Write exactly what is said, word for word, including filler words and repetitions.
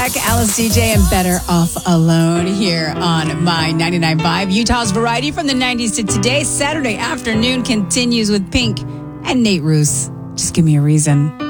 back. Alice D J and Better Off Alone here on My ninety-nine point five. Utah's variety from the nineties to today. Saturday afternoon continues with Pink and Nate Roos. Just give me a reason.